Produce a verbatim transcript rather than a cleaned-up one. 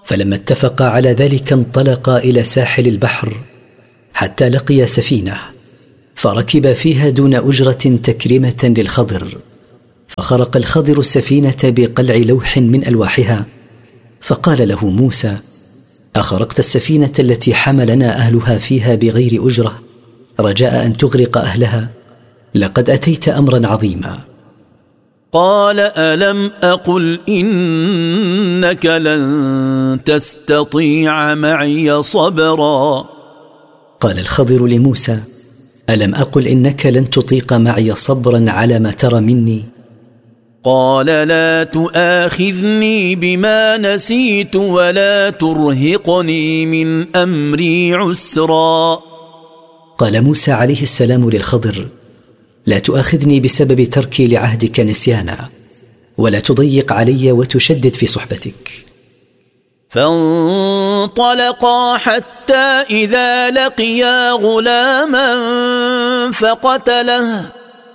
فلما اتفقا على ذلك انطلقا إلى ساحل البحر حتى لقيا سفينة، فركب فيها دون أجرة تكريمة للخضر. فخرق الخضر السفينة بقلع لوح من ألواحها، فقال له موسى: أخرقت السفينة التي حملنا أهلها فيها بغير أجرة رجاء أن تغرق أهلها؟ لقد أتيت أمرا عظيما. قال: ألم أقل إنك لن تستطيع معي صبرا؟ قال الخضر لموسى: ألم أقل إنك لن تطيق معي صبرا على ما ترى مني؟ قال: لا تؤاخذني بما نسيت ولا ترهقني من أمري عسرا. قال موسى عليه السلام للخضر: لا تؤاخذني بسبب تركي لعهدك نسيانا، ولا تضيق علي وتشدد في صحبتك. فانطلقا حتى إذا لقيا غلاما فقتله